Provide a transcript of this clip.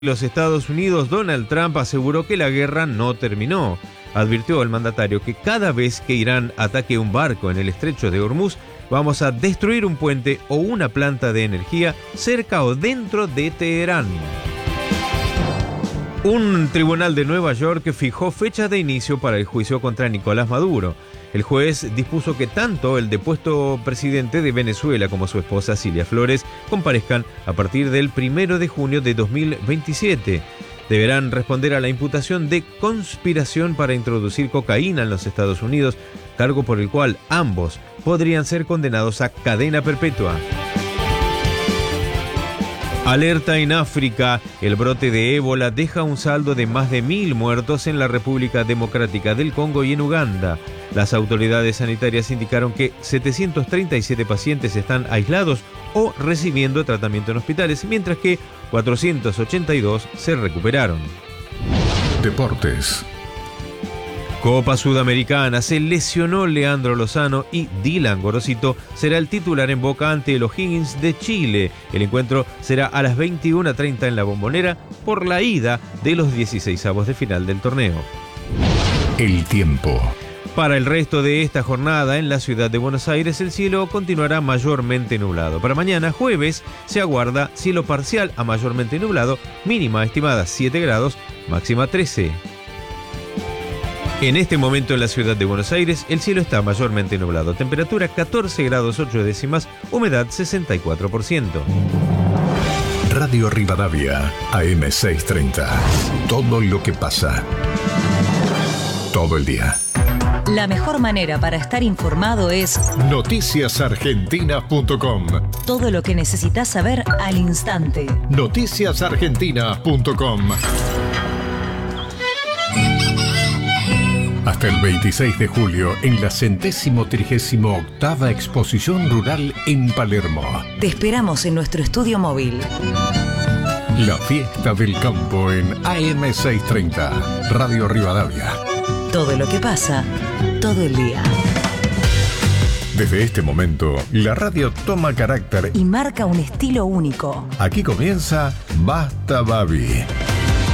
Los Estados Unidos, Donald Trump aseguró que la guerra no terminó. Advirtió el mandatario que cada vez que Irán ataque un barco en el estrecho de Hormuz, vamos a destruir un puente o una planta de energía cerca o dentro de Teherán. Un tribunal de Nueva York fijó fecha de inicio para el juicio contra Nicolás Maduro. El juez dispuso que tanto el depuesto presidente de Venezuela como su esposa Cilia Flores comparezcan a partir del 1 de junio de 2027. Deberán responder a la imputación de conspiración para introducir cocaína en los Estados Unidos, cargo por el cual ambos podrían ser condenados a cadena perpetua. Alerta en África. El brote de ébola deja un saldo de más de 1.000 muertos en la República Democrática del Congo y en Uganda. Las autoridades sanitarias indicaron que 737 pacientes están aislados o recibiendo tratamiento en hospitales, mientras que 482 se recuperaron. Deportes. Copa Sudamericana. Se lesionó Leandro Lozano y Dylan Gorosito será el titular en Boca ante el O'Higgins de Chile. El encuentro será a las 21:30 en la Bombonera por la ida de los 16avos de final del torneo. El tiempo. Para el resto de esta jornada en la ciudad de Buenos Aires, el cielo continuará mayormente nublado. Para mañana, jueves, se aguarda cielo parcial a mayormente nublado, mínima estimada 7 grados, máxima 13. En este momento en la ciudad de Buenos Aires, el cielo está mayormente nublado. Temperatura 14 grados 8 décimas, humedad 64%. Radio Rivadavia, AM 630. Todo lo que pasa. Todo el día. La mejor manera para estar informado es noticiasargentinas.com. Todo lo que necesitas saber al instante. Noticiasargentinas.com. Hasta el 26 de julio en la 138ª Exposición Rural en Palermo. Te esperamos en nuestro estudio móvil. La fiesta del campo en AM 630, Radio Rivadavia. Todo lo que pasa, todo el día. Desde este momento, la radio toma carácter y marca un estilo único. Aquí comienza Basta Babi.